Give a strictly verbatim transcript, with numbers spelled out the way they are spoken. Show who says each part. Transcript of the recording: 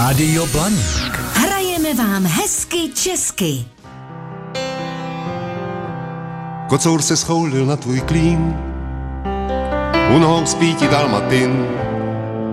Speaker 1: Rádio Blaník.
Speaker 2: Hrajeme vám hezky česky.
Speaker 3: Kocour se schoulil na tvůj klín, u nohou spí ti dalmatin.